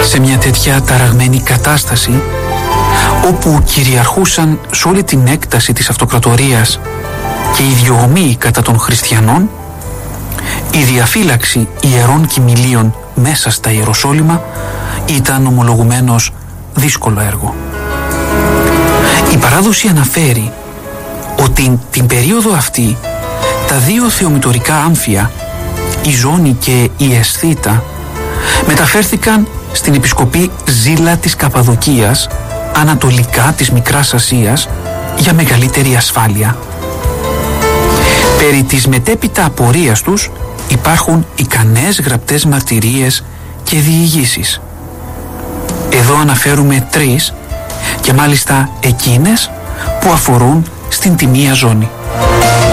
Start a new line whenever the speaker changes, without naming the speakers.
σε μια τέτοια ταραγμένη κατάσταση, όπου κυριαρχούσαν σε όλη την έκταση της αυτοκρατορίας και η διωγμή κατά των χριστιανών, η διαφύλαξη ιερών κοιμηλίων μέσα στα Ιεροσόλυμα ήταν ομολογουμένως δύσκολο έργο. Η παράδοση αναφέρει ότι την περίοδο αυτή τα δύο θεομητορικά άμφια, η Ζώνη και η Αισθήτα, μεταφέρθηκαν στην επισκοπή Ζήλα της Καπαδοκίας, ανατολικά της Μικράς Ασίας, για μεγαλύτερη ασφάλεια. Περί της μετέπειτα απορίας τους υπάρχουν ικανές γραπτές μαρτυρίες και διηγήσεις. Εδώ αναφέρουμε 3 και μάλιστα εκείνες που αφορούν στην τη μία ζώνη.